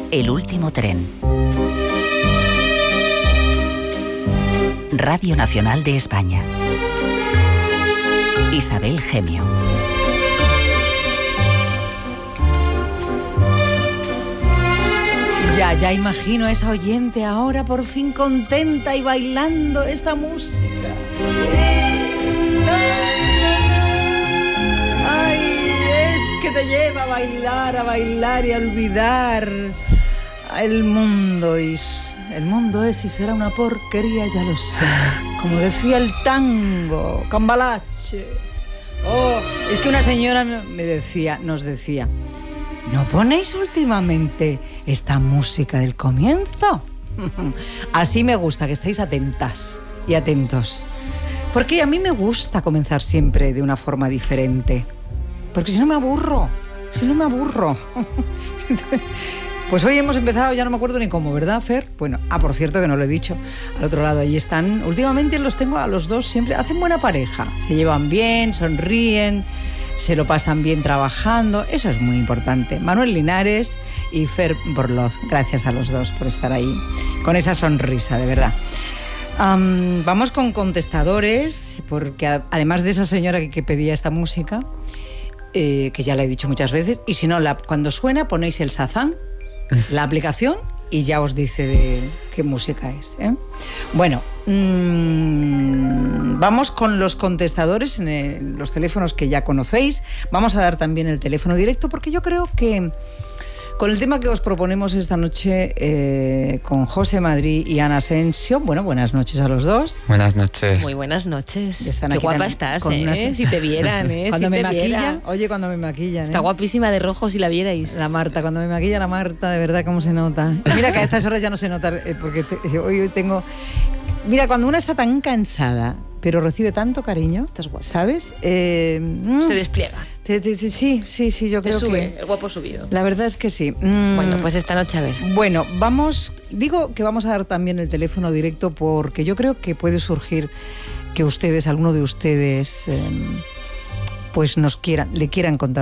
El último tren. Radio Nacional de España. Isabel Gemio. Ya imagino a esa oyente ahora por fin contenta y bailando esta música. Sí. Ay, es que te lleva a bailar y a olvidar el mundo. Y el mundo es y será una porquería, ya lo sé. Como decía el tango, Cambalache. Oh, es que una señora nos decía, ¿no ponéis últimamente esta música del comienzo? Así me gusta, que estéis atentas y atentos. Porque a mí me gusta comenzar siempre de una forma diferente. Porque si no me aburro. Pues hoy hemos empezado, ya no me acuerdo ni cómo, ¿verdad, Fer? Bueno, por cierto, que no lo he dicho. Al otro lado, ahí están. Últimamente los tengo a los dos siempre. Hacen buena pareja. Se llevan bien, sonríen, se lo pasan bien trabajando. Eso es muy importante. Manuel Linares y Fer Borloz. Gracias a los dos por estar ahí con esa sonrisa, de verdad. Vamos con contestadores, porque además de esa señora que pedía esta música, que ya la he dicho muchas veces, y si no, cuando suena ponéis el Shazam, la aplicación, y ya os dice de qué música es, ¿eh? Bueno, vamos con los contestadores en los teléfonos que ya conocéis. Vamos a dar también el teléfono directo, porque yo creo que con el tema que os proponemos esta noche, con José Madrid y Ana Asensio. Bueno, buenas noches a los dos. Buenas noches. Muy buenas noches. Qué guapa estás, Si te vieran, Cuando si me te maquillan, vieran. Oye, cuando me maquillan. Está guapísima de rojo si la vierais. La Marta, cuando me maquilla la Marta, de verdad, cómo se nota. Y mira que a estas horas ya no se nota, porque hoy tengo... Mira, cuando una está tan cansada, pero recibe tanto cariño, ¿sabes? Se despliega. Sí, yo creo sube, que... el guapo subido. La verdad es que sí. Bueno, pues esta noche a ver. Bueno, digo que vamos a dar también el teléfono directo, porque yo creo que puede surgir que alguno de ustedes, pues le quieran contar